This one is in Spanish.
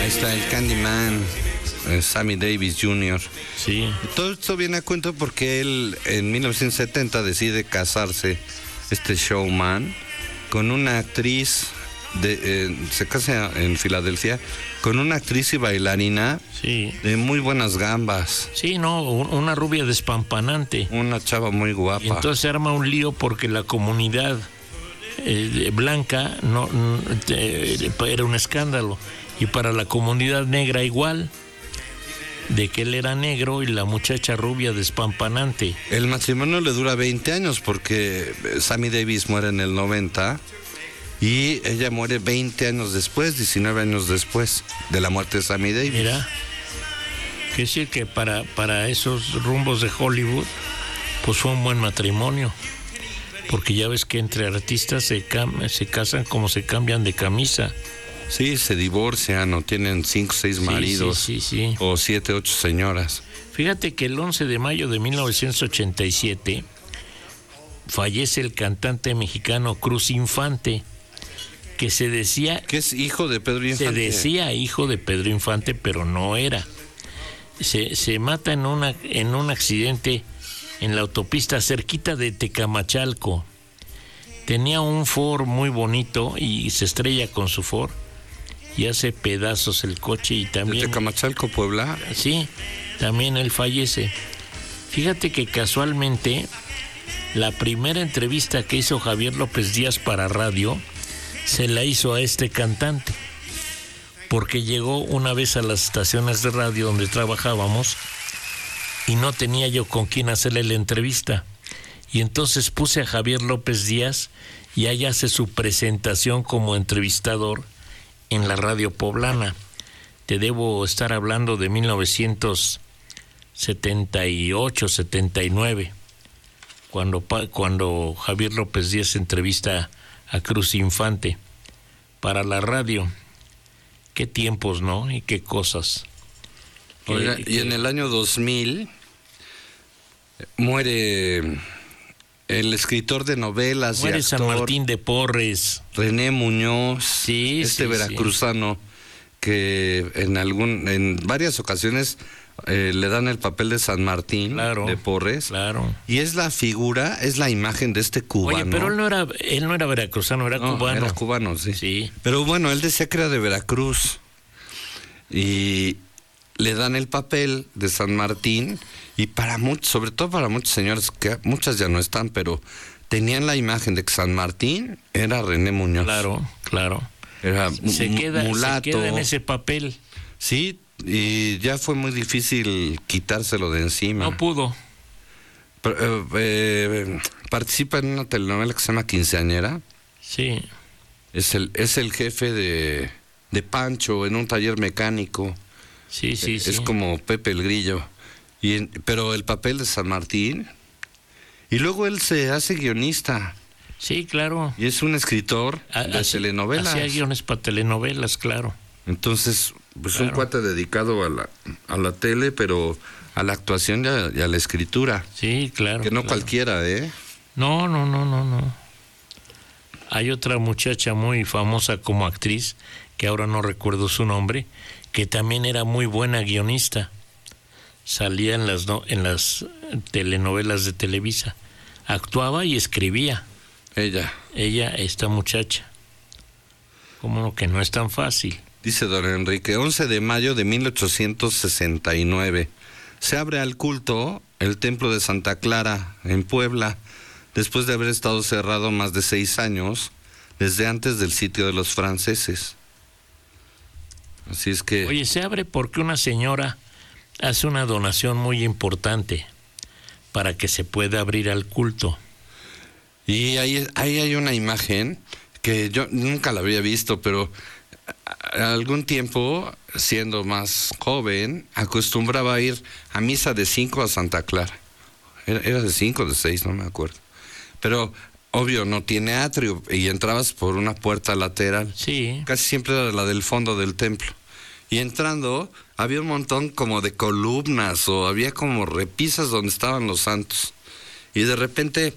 Ahí está el Candyman, Sammy Davis Jr. Sí. Todo esto viene a cuento porque él en 1970 decide casarse, este showman, con una actriz, se casa en Filadelfia, con una actriz y bailarina de muy buenas gambas. Sí, no, una rubia despampanante. Una chava muy guapa. Y entonces se arma un lío porque la comunidad blanca era un escándalo. Y para la comunidad negra igual, de que él era negro y la muchacha rubia despampanante. El matrimonio le dura 20 años porque Sammy Davis muere en el 90 y ella muere 20 años después, 19 años después de la muerte de Sammy Davis. Mira, que decir que para esos rumbos de Hollywood, pues fue un buen matrimonio. Porque ya ves que entre artistas se casan como se cambian de camisa. Sí, se divorcian o tienen 5 o 6 maridos. Sí. O 7, 8 señoras. Fíjate que el 11 de mayo de 1987 fallece el cantante mexicano Cruz Infante, que se decía... Que es hijo de Pedro Infante. Se decía hijo de Pedro Infante, pero no era. Se mata en un accidente en la autopista cerquita de Tecamachalco. Tenía un Ford muy bonito y se estrella con su Ford y hace pedazos el coche y también... ¿De Tecamachalco, Puebla? Sí, también él fallece. Fíjate que casualmente la primera entrevista que hizo Javier López Díaz para radio se la hizo a este cantante, porque llegó una vez a las estaciones de radio donde trabajábamos y no tenía yo con quién hacerle la entrevista. Y entonces puse a Javier López Díaz y ahí hace su presentación como entrevistador en la radio poblana. Te debo estar hablando de 1978, 79, cuando Javier López Díaz entrevista a Cruz Infante para la radio. Qué tiempos, ¿no? Y qué cosas. Oiga, y en el año 2000 muere el escritor de novelas muere y actor San Martín de Porres, René Muñoz, veracruzano que en varias ocasiones le dan el papel de San Martín de Porres. Claro. Y es la figura, es la imagen de este cubano. Oye, pero él no era veracruzano, era cubano. Era cubano, sí. Pero bueno, él decía que era de Veracruz. Y le dan el papel de San Martín y sobre todo para muchas señoras, que muchas ya no están, pero tenían la imagen de que San Martín era René Muñoz. Claro. Era mulato. Se queda en ese papel. Sí, y ya fue muy difícil quitárselo de encima. No pudo. Participa en una telenovela que se llama Quinceañera. Sí. Es el jefe de Pancho en un taller mecánico. Sí. Es como Pepe el Grillo. Pero el papel de San Martín. Y luego él se hace guionista. Sí, claro. Y es un escritor de telenovelas. Hacía guiones para telenovelas, claro. Entonces, pues un cuate dedicado a la tele, pero a la actuación y a la escritura. Sí, claro. Que no cualquiera, ¿eh? No. Hay otra muchacha muy famosa como actriz, que ahora no recuerdo su nombre, que también era muy buena guionista. Salía en las telenovelas de Televisa. Actuaba y escribía. Ella, esta muchacha. ¿Cómo no? Que no es tan fácil. Dice don Enrique, 11 de mayo de 1869. Se abre al culto el templo de Santa Clara en Puebla, después de haber estado cerrado más de 6 años, desde antes del sitio de los franceses. Así es que... Oye, se abre porque una señora hace una donación muy importante para que se pueda abrir al culto. Y ahí hay una imagen que yo nunca la había visto, pero algún tiempo, siendo más joven, acostumbraba a ir a misa de 5 a Santa Clara. Era de 5 o de 6, no me acuerdo. Pero, obvio, no tiene atrio y entrabas por una puerta lateral. Sí. Casi siempre era la del fondo del templo. Y entrando, había un montón como de columnas o había como repisas donde estaban los santos. Y de repente